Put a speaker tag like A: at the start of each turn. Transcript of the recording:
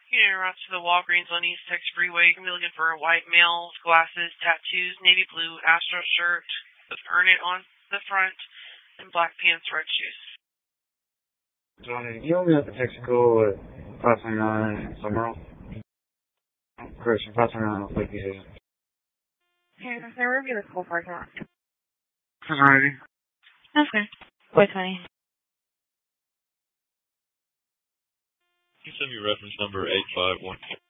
A: Yeah, route to the Walgreens on East Texas Freeway. You're looking for a white male, glasses, tattoos, navy blue Astro shirt with Earn It on the front, and black pants, red shoes.
B: Johnny, you want me at the Texaco at 529 Summerall? Correction, 529 Lakey Hill.
C: Okay, there's no review this whole parking lot.
B: That's ready.
C: Okay. Wait, honey.
D: Can you send me reference number 851?